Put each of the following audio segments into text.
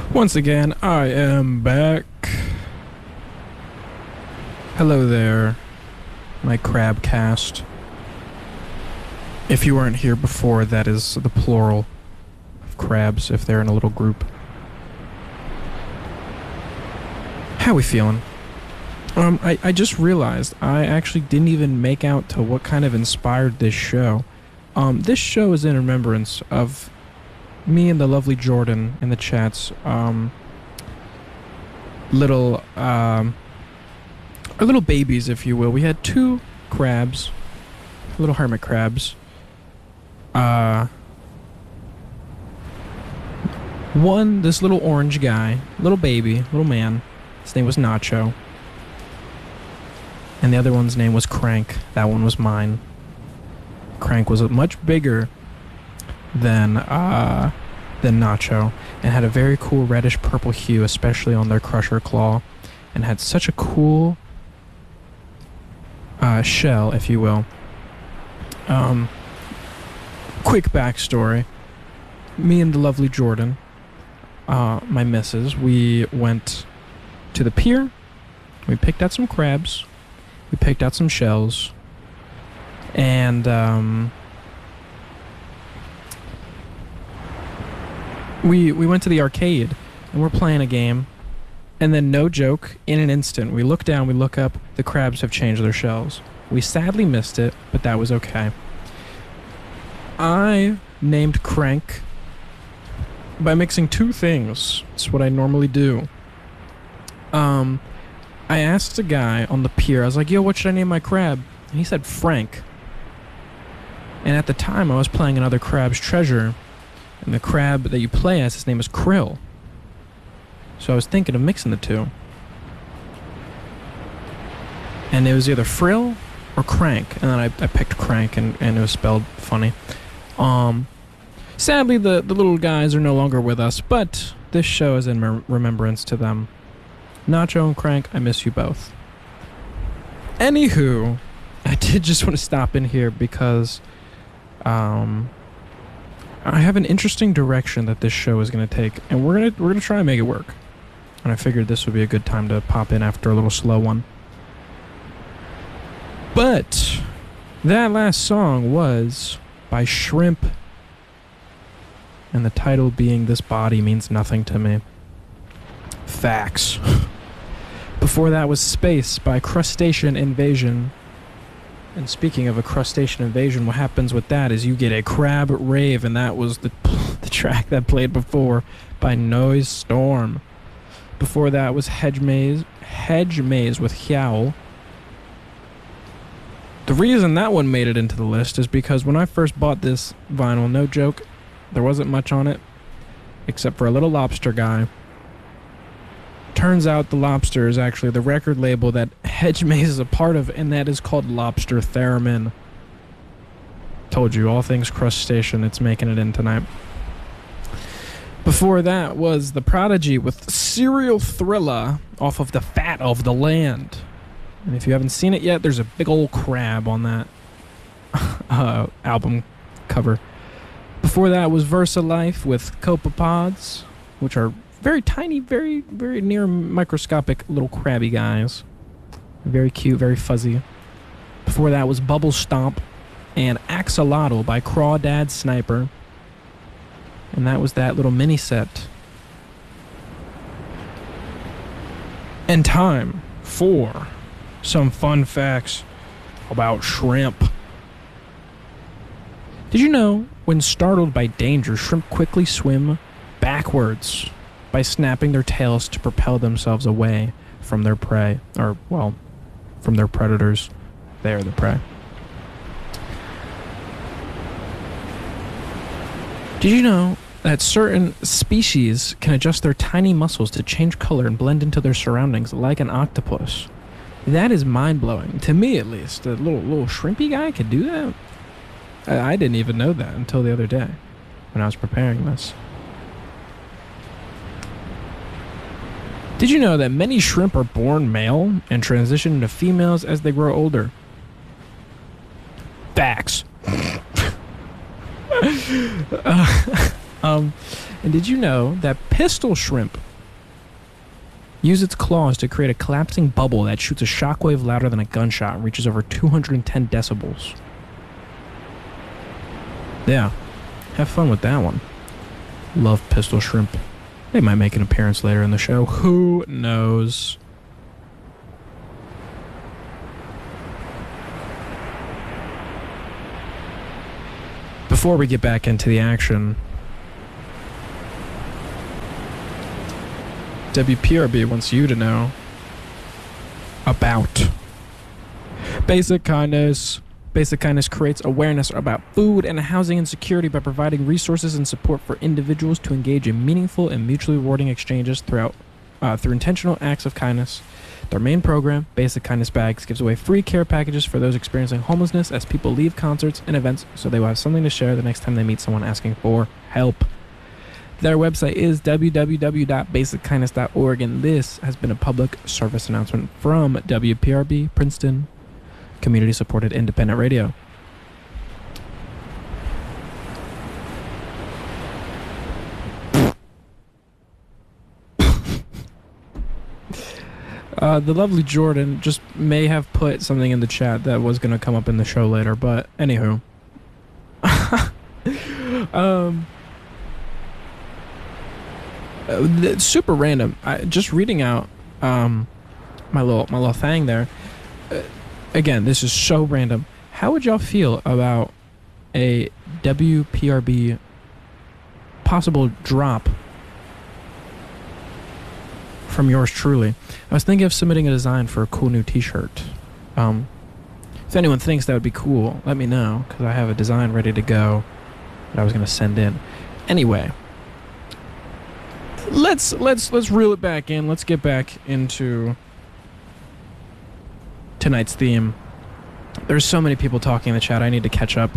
Once again, I am back. Hello there, my crab cast. If you weren't here before, that is the plural of crabs if they're in a little group. How we feeling? I just realized I actually didn't even make out to what kind of inspired this show. This show is in remembrance of me and the lovely Jordan in the chats. Little babies, if you will. We had two crabs, little hermit crabs. One, this little orange guy, little baby, little man. His name was Nacho. And the other one's name was Crank. That one was mine. Crank was much bigger than Nacho, and had a very cool reddish purple hue, especially on their crusher claw, and had such a cool shell, if you will. Quick backstory. Me and the lovely Jordan, my missus, we went to the pier. We picked out some crabs. We picked out some shells. And we went to the arcade, and we're playing a game. And then, no joke, in an instant, we look down, we look up, the crabs have changed their shells. We sadly missed it, but that was okay. I named Crank by mixing two things. It's what I normally do. I asked a guy on the pier, I was like, yo, what should I name my crab? And he said Frank. And at the time, I was playing another Crab's Treasure, and the crab that you play as, his name is Krill. So I was thinking of mixing the two. And it was either Frill or Crank. And then I picked Crank, and it was spelled funny. Sadly, the little guys are no longer with us, but this show is in remembrance to them. Nacho and Crank, I miss you both. Anywho, I did just want to stop in here because I have an interesting direction that this show is going to take, and we're gonna try and make it work. And I figured this would be a good time to pop in after a little slow one. But that last song was by Shrimp, and the title being "This Body Means Nothing to Me." Facts. Before that was Space by Crustacean Invasion. And speaking of a crustacean invasion, what happens with that is you get a crab rave, and that was the track that played before by Noise Storm. Before that was Hedge Maze with Howl. The reason that one made it into the list is because when I first bought this vinyl, no joke, there wasn't much on it, except for a little lobster guy. Turns out the Lobster is actually the record label that Hedge Maze is a part of, and that is called Lobster Theremin. Told you, all things crustacean, it's making it in tonight. Before that was The Prodigy with Serial Thriller off of The Fat of the Land. And if you haven't seen it yet, there's a big old crab on that album cover. Before that was Versa Life with Copepods, which are very tiny, very, very near microscopic little crabby guys. Very cute, very fuzzy. Before that was Bubble Stomp and Axolotl by Crawdad Sniper. And that was that little mini set. And time for some fun facts about shrimp. Did you know when startled by danger, shrimp quickly swim backwards by snapping their tails to propel themselves away from their prey, or, well, from their predators? They are the prey. Did you know that certain species can adjust their tiny muscles to change color and blend into their surroundings like an octopus? That is mind-blowing, to me at least. A little shrimpy guy could do that? I didn't even know that until the other day when I was preparing this. Did you know that many shrimp are born male and transition into females as they grow older? Facts. And did you know that pistol shrimp use its claws to create a collapsing bubble that shoots a shockwave louder than a gunshot and reaches over 210 decibels? Yeah, have fun with that one. Love pistol shrimp. They might make an appearance later in the show. Who knows? Before we get back into the action, WPRB wants you to know about Basic Kindness. Basic Kindness creates awareness about food and housing insecurity by providing resources and support for individuals to engage in meaningful and mutually rewarding exchanges through intentional acts of kindness. Their main program, Basic Kindness Bags, gives away free care packages for those experiencing homelessness as people leave concerts and events so they will have something to share the next time they meet someone asking for help. Their website is www.basickindness.org, and this has been a public service announcement from WPRB Princeton, community-supported independent radio. The lovely Jordan just may have put something in the chat that was going to come up in the show later, but anywho. Super random. Just reading out my little thing there. Again, this is so random. How would y'all feel about a WPRB possible drop from yours truly? I was thinking of submitting a design for a cool new t-shirt. If anyone thinks that would be cool, let me know, because I have a design ready to go that I was going to send in. Anyway, let's reel it back in. Let's get back into tonight's theme. There's so many people talking in the chat. I need to catch up.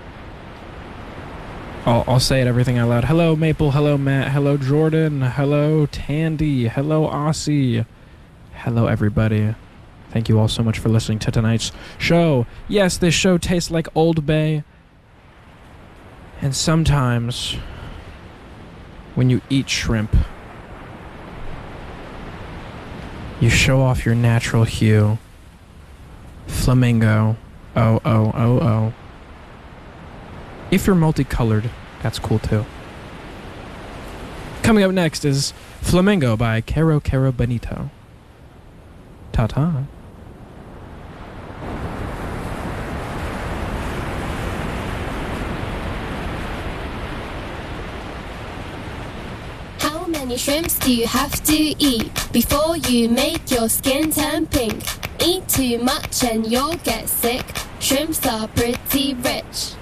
I'll say it everything out loud. Hello, Maple. Hello, Matt. Hello, Jordan. Hello, Tandy. Hello, Aussie. Hello, everybody. Thank you all so much for listening to tonight's show. Yes, this show tastes like Old Bay. And sometimes, when you eat shrimp, you show off your natural hue. Flamingo. Oh, oh, oh, oh. If you're multicolored, that's cool too. Coming up next is Flamingo by Caro Caro Bonito. Ta-ta. How many shrimps do you have to eat before you make your skin turn pink? Eat too much and you'll get sick. Shrimps are pretty rich.